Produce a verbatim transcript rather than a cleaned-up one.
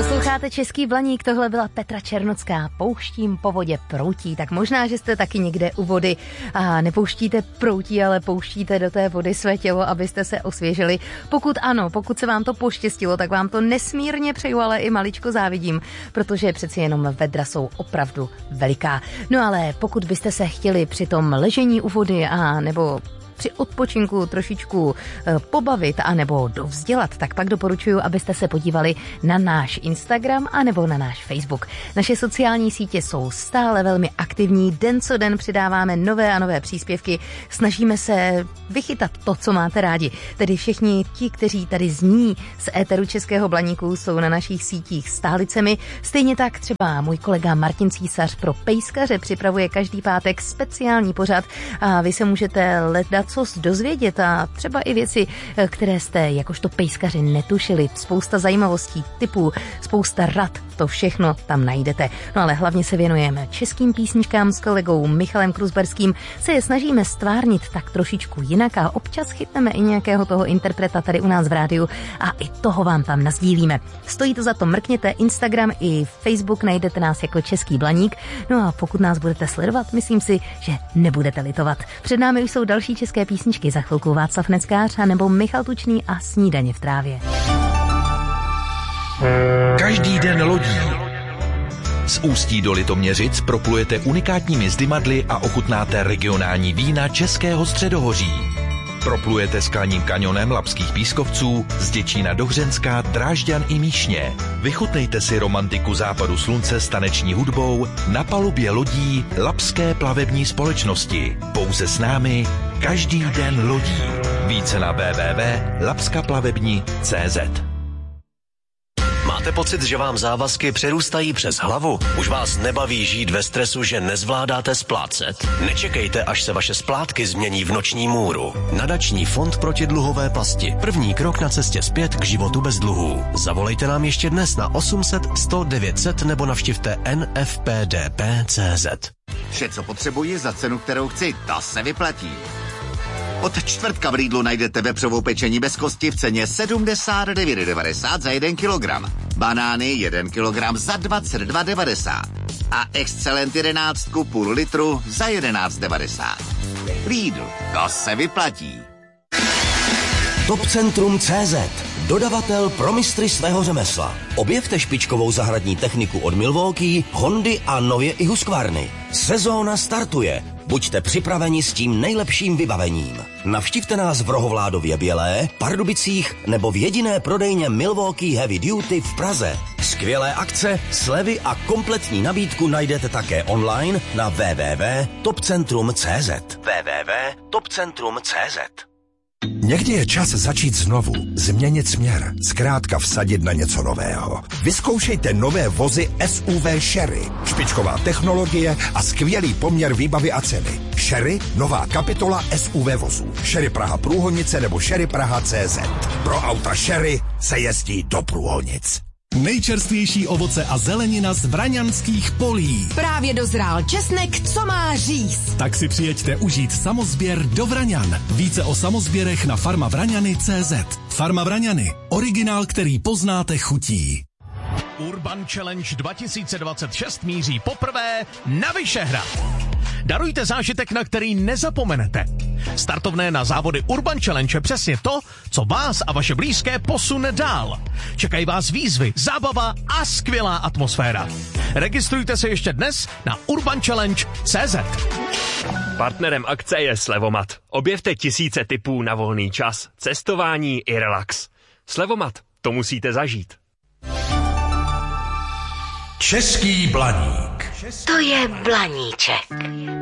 Posloucháte Český Blaník, tohle byla Petra Černocká. Pouštím po vodě proutí, tak možná, že jste taky někde u vody a nepouštíte proutí, ale pouštíte do té vody své tělo, abyste se osvěžili. Pokud ano, pokud se vám to poštěstilo, tak vám to nesmírně přeju, ale i maličko závidím, protože přeci jenom vedra jsou opravdu veliká. No ale pokud byste se chtěli při tom ležení u vody a nebo při odpočinku trošičku pobavit a nebo dovzdělat, tak pak doporučuji, abyste se podívali na náš Instagram a nebo na náš Facebook. Naše sociální sítě jsou stále velmi aktivní, den co den přidáváme nové a nové příspěvky, snažíme se vychytat to, co máte rádi. Tedy všichni ti, kteří tady zní z éteru Českého Blaníku, jsou na našich sítích stálicemi. Stejně tak třeba můj kolega Martin Císař pro pejskaře připravuje každý pátek speciální pořad a vy se můžete hledat co dozvědět a třeba i věci, které jste jakožto pejskaři netušili. Spousta zajímavostí, typů, spousta rad, to všechno tam najdete. No ale hlavně se věnujeme českým písničkám s kolegou Michalem Kruzberským, se je snažíme stvárnit tak trošičku jinak a občas chytneme i nějakého toho interpreta tady u nás v rádiu a i toho vám tam nasdílíme. Stojí to za to, mrkněte Instagram i Facebook, najdete nás jako Český Blaník. No a pokud nás budete sledovat, myslím si, že nebudete litovat. Před námi už jsou další české písničky, za chvilku Václav Neckář a nebo Michal Tučný a Snídaně v trávě. Každý den lodí. Z Ústí do Litoměřic proplujete unikátními zdymadly a ochutnáte regionální vína Českého středohoří. Proplujete skalním kanionem Labských pískovců, z Děčína do Hřenska, Drážďan i Míšně. Vychutnejte si romantiku západu slunce s taneční hudbou na palubě lodí Labské plavební společnosti. Pouze s námi každý den lodí. Více na w w w tečka labska plavební tečka c z. Máte pocit, že vám závazky přerůstají přes hlavu? Už vás nebaví žít ve stresu, že nezvládáte splácet? Nečekejte, až se vaše splátky změní v noční můru. Nadační fond proti dluhové pasti. První krok na cestě zpět k životu bez dluhů. Zavolejte nám ještě dnes na osm set sto devět set nebo navštivte n f p d p tečka c z. Vše, co potřebuji za cenu, kterou chci, to se vyplatí. Od čtvrtka v Lidlu najdete vepřovou pečení bez kosti v ceně sedmdesát devět devadesát za jeden kilogram. Banány jeden kilogram za dvacet dva devadesát. A Excelent jedenáctku půl litru za jedenáct devadesát. Lidl, to se vyplatí. Topcentrum tečka cé zet. Dodavatel pro mistry svého řemesla. Objevte špičkovou zahradní techniku od Milwaukee, Hondy a nově i Husqvarny. Sezóna startuje. Buďte připraveni s tím nejlepším vybavením. Navštivte nás v Rohovládově Bělé, Pardubicích nebo v jediné prodejně Milwaukee Heavy Duty v Praze. Skvělé akce, slevy a kompletní nabídku najdete také online na w w w tečka topcentrum tečka cé zet. w w w tečka topcentrum tečka cé zet. Někdy je čas začít znovu, změnit směr, zkrátka vsadit na něco nového. Vyzkoušejte nové vozy S U V Sherry. Špičková technologie a skvělý poměr výbavy a ceny. Sherry, nová kapitola S U V vozů. Sherry Praha Průhonice nebo Sherry Praha tečka cé zet. Pro auta Sherry se jezdí do Průhonic. Nejčerstvější ovoce a zelenina z vraňanských polí. Právě dozrál česnek, co má říz. Tak si přijeďte užít samozběr do Vraňan. Více o samozběrech na farma vraňany tečka cé zet. Farma Vraňany. Originál, který poznáte chutí. Urban Challenge dva tisíce dvacet šest míří poprvé na Vyšehrad. Darujte zážitek, na který nezapomenete. Startovné na závody Urban Challenge je přesně to, co vás a vaše blízké posune dál. Čekají vás výzvy, zábava a skvělá atmosféra. Registrujte se ještě dnes na urban challenge tečka cé zet. Partnerem akce je Slevomat. Objevte tisíce tipů na volný čas, cestování i relax. Slevomat, to musíte zažít. Český Blaník. To je Blaníček.